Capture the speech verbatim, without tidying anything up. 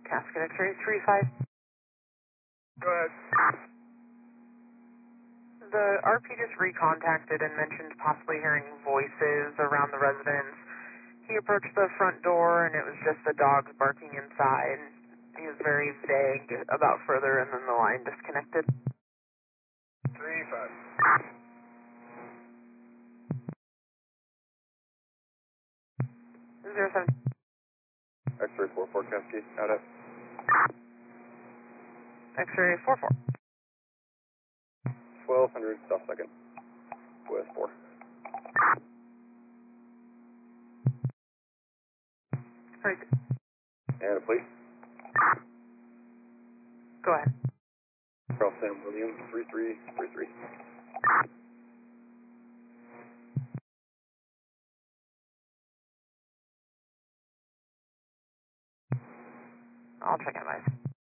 Casket X-ray three five. Go ahead. The R P just recontacted and mentioned possibly hearing voices around the residence. He approached the front door and it was just the dogs barking inside. He was very vague about further and then the line disconnected. Three five. Zero seven. X-ray four four Cascade. Out at X-ray four four. twelve hundred South Second. West four. Right. And a plate. Go ahead. Charles Sam William three three three three. I'll check in, guys.